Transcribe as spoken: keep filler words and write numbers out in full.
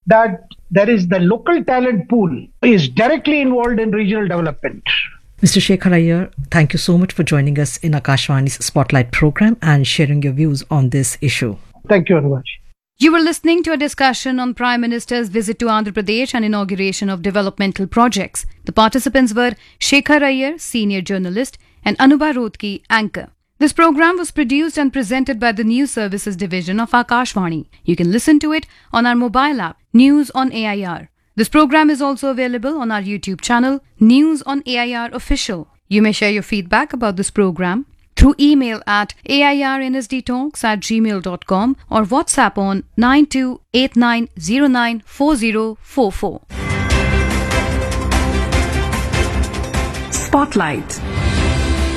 that there is the local talent pool is directly involved in regional development. Mister Shekhar Iyer, thank you so much for joining us in Akashvani's Spotlight program and sharing your views on this issue. Thank you very much. You were listening to a discussion on Prime Minister's visit to Andhra Pradesh and inauguration of developmental projects. The participants were Shekhar Iyer, senior journalist, and Anubha Rodki, anchor. This program was produced and presented by the News Services Division of Akashvani. You can listen to it on our mobile app, News on A I R. This program is also available on our YouTube channel, News on A I R Official. You may share your feedback about this program through email at airnsdtalks at gmail dot com or WhatsApp on nine two eight nine zero nine four zero four four. Spotlight.